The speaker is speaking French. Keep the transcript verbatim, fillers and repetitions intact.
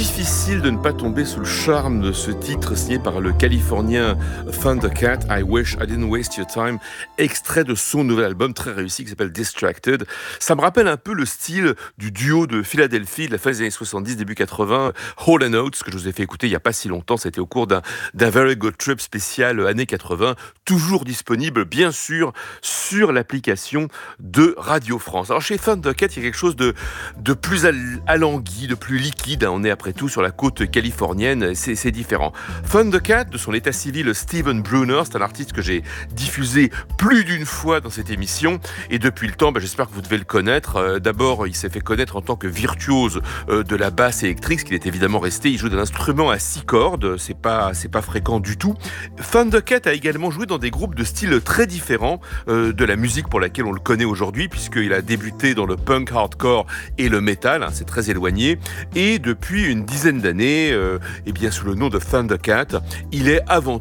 Difficile de ne pas tomber sous le charme de ce titre signé par le Californien Thundercat, I Wish I Didn't Waste Your Time, extrait de son nouvel album très réussi qui s'appelle Distracted. Ça me rappelle un peu le style du duo de Philadelphie de la fin des années soixante-dix, début quatre-vingts, Hall and Oates, que je vous ai fait écouter il n'y a pas si longtemps. C'était au cours d'un, d'un Very Good Trip spécial années quatre-vingts, toujours disponible bien sûr sur l'application de Radio France. Alors chez Thundercat, il y a quelque chose de, de plus alangui, de plus liquide. On est après tout sur la côte californienne, c'est, c'est différent. Thundercat, de son état civil Steven Brunner, c'est un artiste que j'ai diffusé plus d'une fois dans cette émission, et depuis le temps, bah, j'espère que vous devez le connaître. Euh, d'abord, il s'est fait connaître en tant que virtuose euh, de la basse électrique, ce qu'il est évidemment resté. Il joue d'un instrument à six cordes, c'est pas, c'est pas fréquent du tout. Thundercat a également joué dans des groupes de styles très différents euh, de la musique pour laquelle on le connaît aujourd'hui, puisqu'il a débuté dans le punk hardcore et le metal, hein, c'est très éloigné, et depuis une dizaine d'années, euh, eh bien sous le nom de Thundercat, il est avant